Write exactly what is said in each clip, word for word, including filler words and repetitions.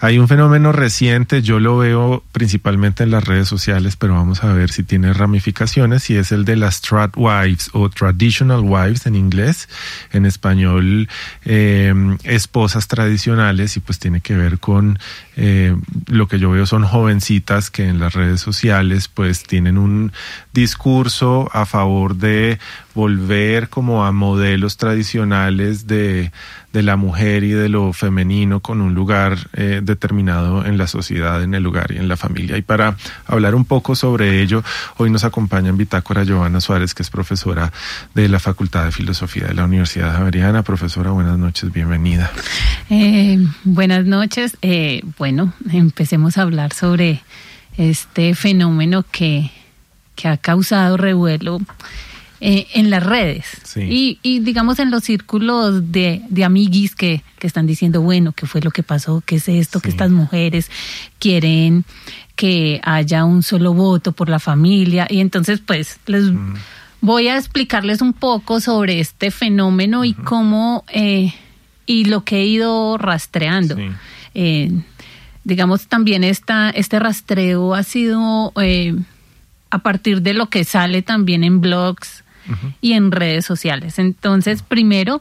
Hay un fenómeno reciente, yo lo veo principalmente en las redes sociales, pero vamos a ver si tiene ramificaciones, y es el de las trad wives o traditional wives en inglés, en español eh, esposas tradicionales, y pues tiene que ver con eh, lo que yo veo son jovencitas que en las redes sociales pues tienen un discurso a favor de volver como a modelos tradicionales de, de la mujer y de lo femenino con un lugar eh, determinado en la sociedad, en el hogar y en la familia. Y para hablar un poco sobre ello, hoy nos acompaña en Bitácora Giovanna Suárez, que es profesora de la Facultad de Filosofía de la Universidad Javeriana. Profesora, buenas noches, bienvenida. Eh, buenas noches. Eh, bueno, empecemos a hablar sobre este fenómeno que, que ha causado revuelo Eh, en las redes, sí. y, y digamos en los círculos de, de amiguis que, que están diciendo, bueno, ¿qué fue lo que pasó? ¿Qué es esto? Sí. Que estas mujeres quieren que haya un solo voto por la familia, y entonces pues les mm. voy a explicarles un poco sobre este fenómeno uh-huh. y cómo, eh, y lo que he ido rastreando. Sí. Eh, digamos también esta, este rastreo ha sido eh, a partir de lo que sale también en blogs, Uh-huh. y en redes sociales. Entonces, primero,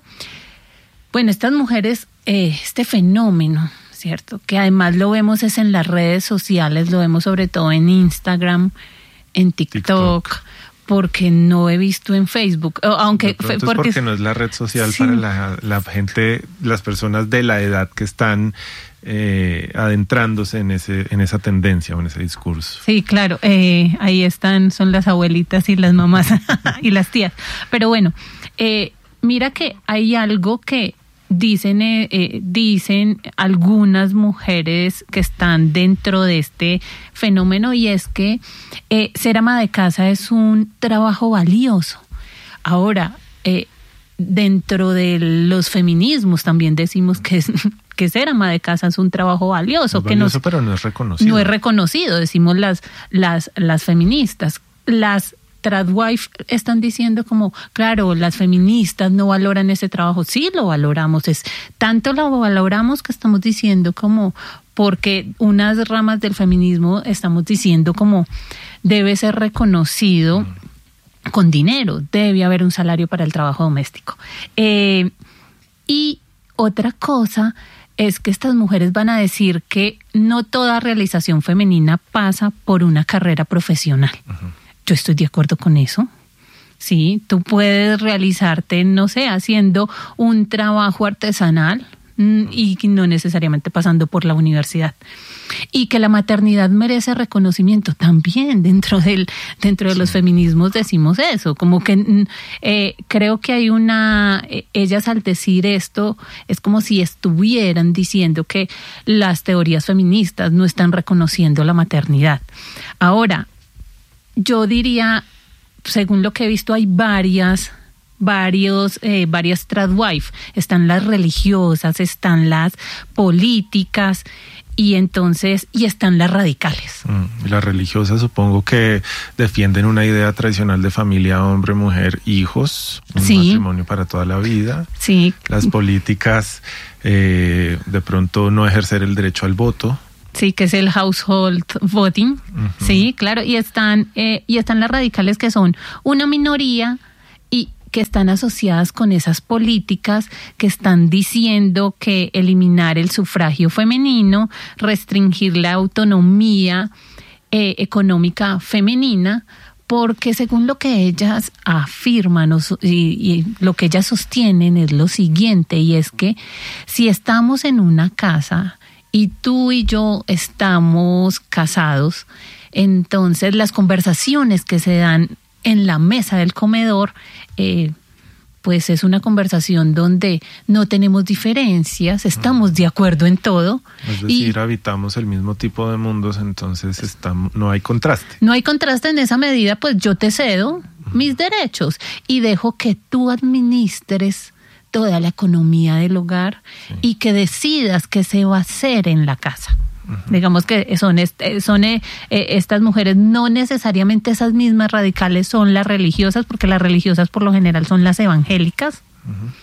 bueno, estas mujeres, eh, este fenómeno, ¿cierto? Que además lo vemos es en las redes sociales, lo vemos sobre todo en Instagram, en TikTok, TikTok. Porque no he visto en Facebook, aunque porque, porque, porque no es la red social sí. para la, la gente, las personas de la edad que están eh, adentrándose en ese, en esa tendencia o en ese discurso. Sí, claro, eh, ahí están, son las abuelitas y las mamás y las tías. Pero bueno, eh, mira que hay algo que dicen, eh, eh, dicen algunas mujeres que están dentro de este fenómeno, y es que eh, ser ama de casa es un trabajo valioso. Ahora, eh, dentro de los feminismos también decimos que es, que ser ama de casa es un trabajo valioso, es que valioso nos, pero no es reconocido. No es reconocido, decimos las las las feministas. Las tradwife están diciendo como, claro, las feministas no valoran ese trabajo. Sí lo valoramos, es tanto lo valoramos que estamos diciendo como, porque unas ramas del feminismo estamos diciendo como debe ser reconocido mm. con dinero, debe haber un salario para el trabajo doméstico. Eh, y otra cosa es que estas mujeres van a decir que no toda realización femenina pasa por una carrera profesional. Uh-huh. Yo estoy de acuerdo con eso. Sí, tú puedes realizarte, no sé, haciendo un trabajo artesanal y no necesariamente pasando por la universidad. Y que la maternidad merece reconocimiento también. Dentro del dentro de sí. los feminismos decimos eso, como que eh, creo que hay una, eh, ellas al decir esto es como si estuvieran diciendo que las teorías feministas no están reconociendo la maternidad. Ahora, yo diría, según lo que he visto, hay varias, varios, eh, varias tradwife. Están las religiosas, están las políticas y entonces y están las radicales. Mm, las religiosas supongo que defienden una idea tradicional de familia, hombre, mujer, hijos, un sí. matrimonio para toda la vida. Sí. Las políticas, eh, de pronto no ejercer el derecho al voto. Sí, que es el household voting, uh-huh. sí, claro, y están eh, y están las radicales, que son una minoría y que están asociadas con esas políticas que están diciendo que eliminar el sufragio femenino, restringir la autonomía eh, económica femenina, porque según lo que ellas afirman y, y lo que ellas sostienen es lo siguiente, y es que si estamos en una casa y tú y yo estamos casados, entonces las conversaciones que se dan en la mesa del comedor, eh, pues es una conversación donde no tenemos diferencias, estamos de acuerdo en todo. Es decir, y habitamos el mismo tipo de mundos, entonces estamos, no hay contraste. No hay contraste en esa medida, pues yo te cedo uh-huh. mis derechos y dejo que tú administres toda la economía del hogar sí. y que decidas qué se va a hacer en la casa. Uh-huh. Digamos que son, son eh, estas mujeres, no necesariamente esas mismas radicales son las religiosas, porque las religiosas por lo general son las evangélicas. Uh-huh.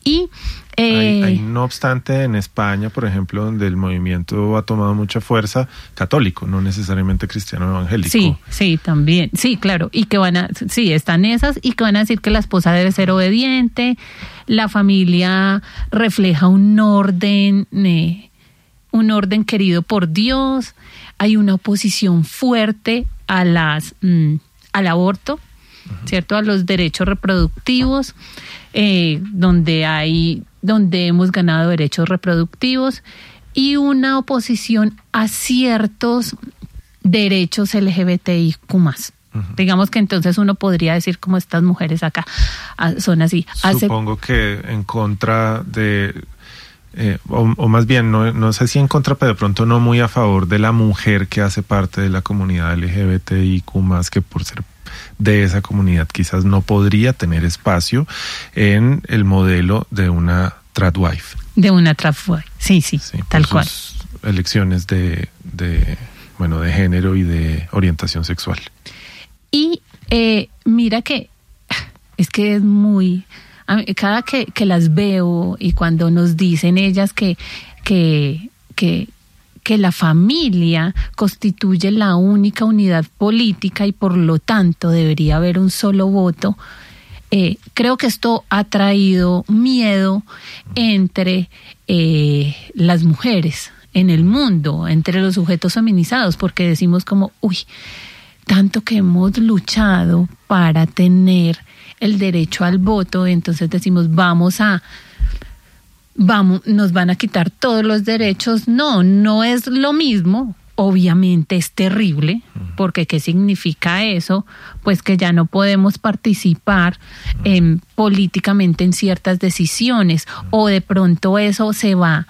Y Eh, hay, hay, no obstante, en España, por ejemplo, donde el movimiento ha tomado mucha fuerza, católico, no necesariamente cristiano evangélico. Sí, sí, también, sí, claro, y que van a, sí, están esas, y que van a decir que la esposa debe ser obediente, la familia refleja un orden, eh, un orden querido por Dios, hay una oposición fuerte a las, mm, al aborto, uh-huh. ¿cierto? A los derechos reproductivos, eh, donde hay... donde hemos ganado derechos reproductivos y una oposición a ciertos derechos L G B T I Q más. Uh-huh. Digamos que entonces uno podría decir como estas mujeres acá son así. Supongo Hace... que en contra de, eh, o, o más bien, no, no sé si en contra, pero de pronto no muy a favor de la mujer que hace parte de la comunidad L G B T I Q más, que por ser de esa comunidad quizás no podría tener espacio en el modelo de una tradwife. De una tradwife, sí, sí, sí, tal cual. Elecciones de, de, bueno, de género y de orientación sexual. Y eh, mira que es que es muy... A mí, cada que, que las veo y cuando nos dicen ellas que... que, que que la familia constituye la única unidad política y por lo tanto debería haber un solo voto, eh, creo que esto ha traído miedo entre eh, las mujeres en el mundo, entre los sujetos feminizados, porque decimos como, uy, tanto que hemos luchado para tener el derecho al voto, entonces decimos, vamos a... Vamos, nos van a quitar todos los derechos. No, no es lo mismo. Obviamente es terrible, porque ¿qué significa eso? Pues que ya no podemos participar eh, políticamente en ciertas decisiones, o de pronto eso se va,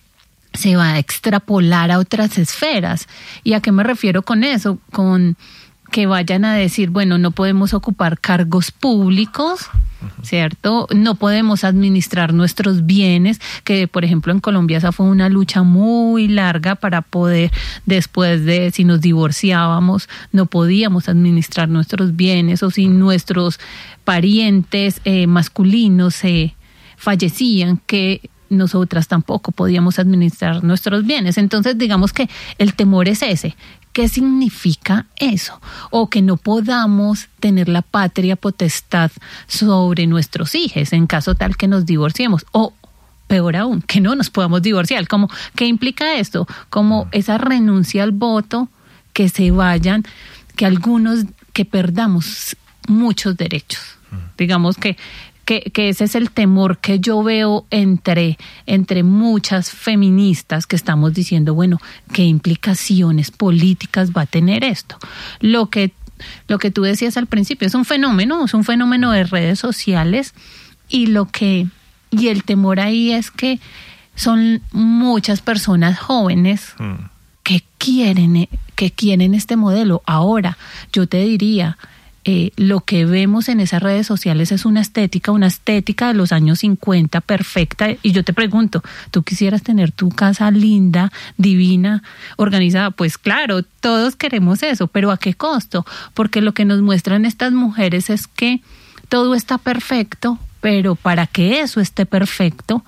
se va a extrapolar a otras esferas. ¿Y a qué me refiero con eso? Con que vayan a decir, bueno, no podemos ocupar cargos públicos, ¿cierto? No podemos administrar nuestros bienes, que por ejemplo en Colombia esa fue una lucha muy larga para poder, después de si nos divorciábamos, no podíamos administrar nuestros bienes, o si nuestros parientes eh, masculinos eh, fallecían, que nosotras tampoco podíamos administrar nuestros bienes. Entonces digamos que el temor es ese. ¿Qué significa eso? O que no podamos tener la patria potestad sobre nuestros hijos en caso tal que nos divorciemos. O peor aún, que no nos podamos divorciar. ¿Cómo, ¿Qué implica esto? Como esa renuncia al voto, que se vayan, que algunos, que perdamos muchos derechos. Digamos que Que, que ese es el temor que yo veo entre, entre muchas feministas que estamos diciendo, bueno, ¿qué implicaciones políticas va a tener esto? Lo que, lo que tú decías al principio es un fenómeno, es un fenómeno de redes sociales, y lo que, y el temor ahí es que son muchas personas jóvenes mm. que quieren, que quieren este modelo. Ahora, yo te diría, Eh, lo que vemos en esas redes sociales es una estética, una estética de los años cincuenta perfecta, y yo te pregunto, ¿tú quisieras tener tu casa linda, divina, organizada? Pues claro, todos queremos eso, pero ¿a qué costo? Porque lo que nos muestran estas mujeres es que todo está perfecto, pero para que eso esté perfecto,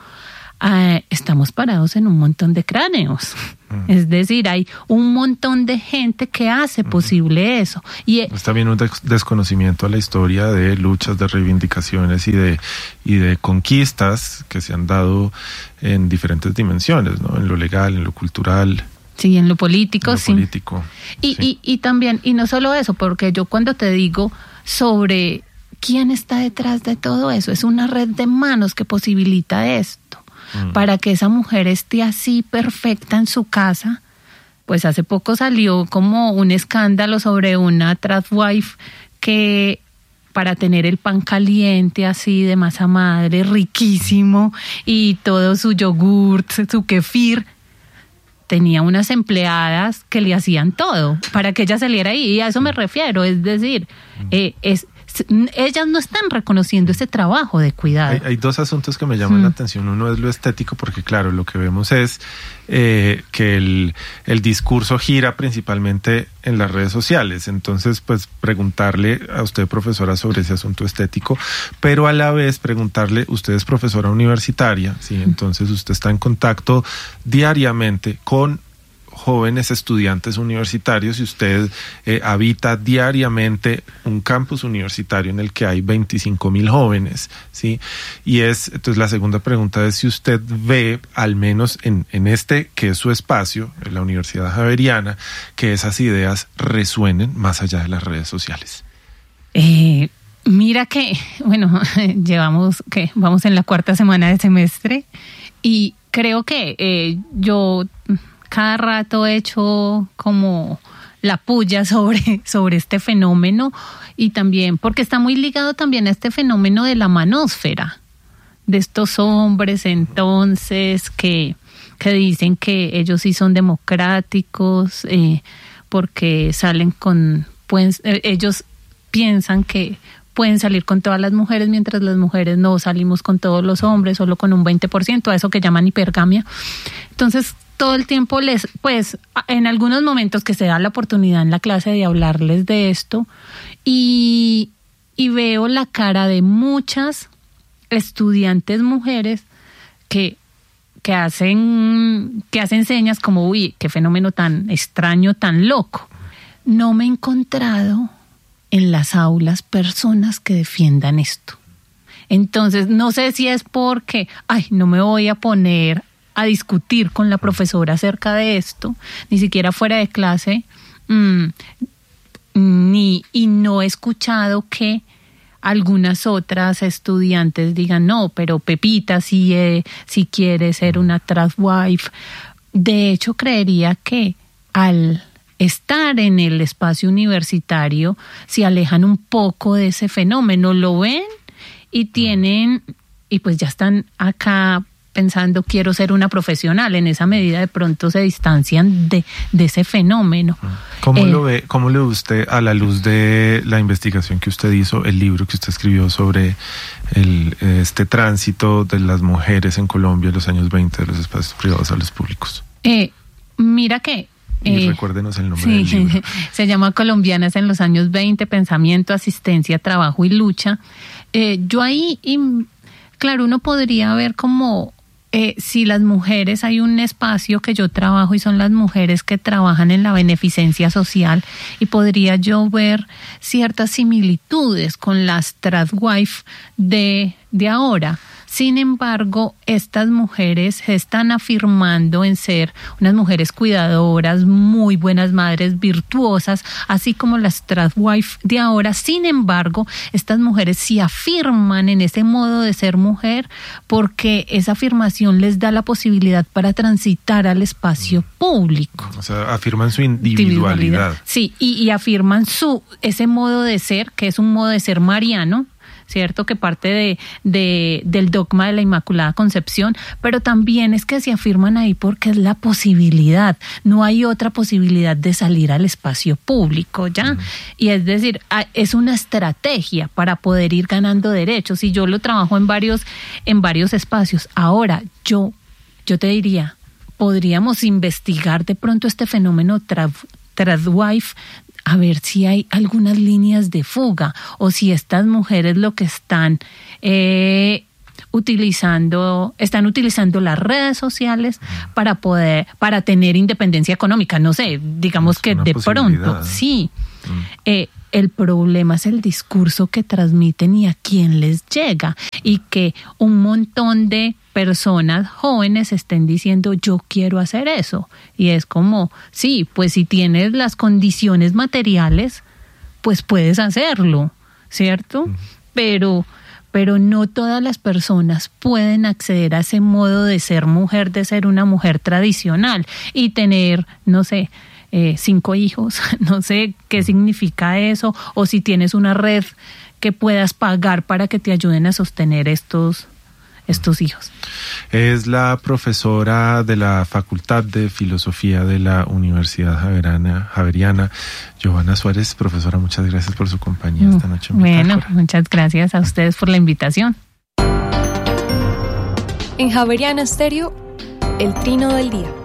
Uh, estamos parados en un montón de cráneos. Mm. Es decir, hay un montón de gente que hace posible mm. eso. Y está bien un des- desconocimiento a la historia de luchas, de reivindicaciones y de y de conquistas que se han dado en diferentes dimensiones, ¿no? En lo legal, en lo cultural. Sí, en lo político, en lo sí. político, y, sí. Y, y también, y no solo eso, porque yo cuando te digo sobre quién está detrás de todo eso, es una red de manos que posibilita esto. Mm. Para que esa mujer esté así perfecta en su casa. Pues hace poco salió como un escándalo sobre una tradwife que, para tener el pan caliente así de masa madre, riquísimo, y todo su yogurt, su kefir, tenía unas empleadas que le hacían todo para que ella saliera ahí, y a eso me refiero. Es decir, mm. eh, es ellas no están reconociendo ese trabajo de cuidado. Hay, hay dos asuntos que me llaman mm. la atención. Uno es lo estético, porque claro, lo que vemos es eh, que el, el discurso gira principalmente en las redes sociales. Entonces, pues preguntarle a usted, profesora, sobre ese asunto estético, pero a la vez preguntarle, usted es profesora universitaria, ¿sí? Entonces usted está en contacto diariamente con jóvenes estudiantes universitarios y usted eh, habita diariamente un campus universitario en el que hay veinticinco mil jóvenes, ¿sí? Y es, entonces la segunda pregunta es si usted ve, al menos en, en este que es su espacio, en la Universidad Javeriana, que esas ideas resuenen más allá de las redes sociales. Eh, mira que, bueno, llevamos, que vamos en la cuarta semana de semestre y creo que eh, yo cada rato he hecho como la puya sobre, sobre este fenómeno y también porque está muy ligado también a este fenómeno de la manósfera, de estos hombres entonces que, que dicen que ellos sí son democráticos eh, porque salen con, pueden, eh, ellos piensan que pueden salir con todas las mujeres, mientras las mujeres no salimos con todos los hombres, solo con un veinte por ciento, a eso que llaman hipergamia. Entonces, todo el tiempo les, pues, en algunos momentos que se da la oportunidad en la clase de hablarles de esto, y, y veo la cara de muchas estudiantes mujeres que, que hacen, que hacen señas como, uy, qué fenómeno tan extraño, tan loco. No me he encontrado en las aulas personas que defiendan esto. Entonces, no sé si es porque, ay, no me voy a poner a discutir con la profesora acerca de esto, ni siquiera fuera de clase, mmm, ni y no he escuchado que algunas otras estudiantes digan, no, pero Pepita sí, eh, sí quiere ser una tradwife. De hecho, creería que al estar en el espacio universitario se alejan un poco de ese fenómeno, lo ven y tienen, y pues ya están acá pensando, quiero ser una profesional. En esa medida de pronto se distancian de, de ese fenómeno. ¿Cómo, eh, lo ve, ¿Cómo lo ve usted a la luz de la investigación que usted hizo, el libro que usted escribió sobre el, este tránsito de las mujeres en Colombia en los años veinte, de los espacios privados a los públicos? Eh, mira que Y eh, recuérdenos el nombre sí, del libro. Se llama Colombianas en los años veinte, Pensamiento, Asistencia, Trabajo y Lucha. Eh, yo ahí, y, claro, uno podría ver como eh, si las mujeres, hay un espacio que yo trabajo y son las mujeres que trabajan en la beneficencia social, y podría yo ver ciertas similitudes con las tradwife de, de ahora. Sin embargo, estas mujeres se están afirmando en ser unas mujeres cuidadoras, muy buenas madres, virtuosas, así como las tradwife de ahora. Sin embargo, estas mujeres sí afirman en ese modo de ser mujer porque esa afirmación les da la posibilidad para transitar al espacio público. O sea, afirman su individualidad. individualidad. Sí, y, y afirman su ese modo de ser, que es un modo de ser mariano, ¿cierto? Que parte de, de, del dogma de la Inmaculada Concepción, pero también es que se afirman ahí porque es la posibilidad, no hay otra posibilidad de salir al espacio público, ¿ya? Uh-huh. Y es decir, es una estrategia para poder ir ganando derechos, y yo lo trabajo en varios, en varios espacios. Ahora, yo, yo te diría, podríamos investigar de pronto este fenómeno tra, tradwife, a ver si hay algunas líneas de fuga, o si estas mujeres lo que están eh, utilizando, están utilizando las redes sociales para poder, para tener independencia económica. No sé, digamos es que de pronto, sí. Mm. Eh, el problema es el discurso que transmiten y a quién les llega, y que un montón de personas jóvenes estén diciendo, yo quiero hacer eso. Y es como, sí, pues si tienes las condiciones materiales, pues puedes hacerlo, ¿cierto? Uh-huh. Pero, pero no todas las personas pueden acceder a ese modo de ser mujer, de ser una mujer tradicional y tener, no sé, eh, cinco hijos, no sé qué significa eso, o si tienes una red que puedas pagar para que te ayuden a sostener estos estos hijos. Es la profesora de la Facultad de Filosofía de la Universidad Javeriana, Javeriana, Giovanna Suárez. Profesora, muchas gracias por su compañía esta noche. Bueno, muchas gracias a ustedes por la invitación. En Javeriana Estéreo, el trino del día.